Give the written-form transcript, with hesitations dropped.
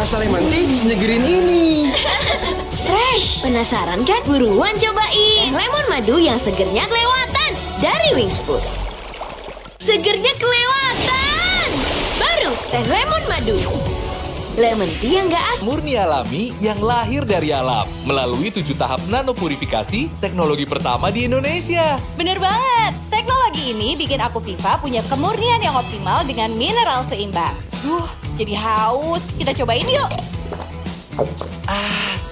rasa lemon tea senyegerin ini. Fresh, penasaran kan? Buruan cobain lemon madu yang segernya kelewatan dari Wings Food. Segernya kelewatan. Baru teh lemon madu. Lemon tea yang gak asam. Murni alami yang lahir dari alam. Melalui 7 tahap nanopurifikasi, teknologi pertama di Indonesia. Bener banget, teknologi ini bikin aku Viva punya kemurnian yang optimal dengan mineral seimbang. Jadi haus, kita cobain yuk.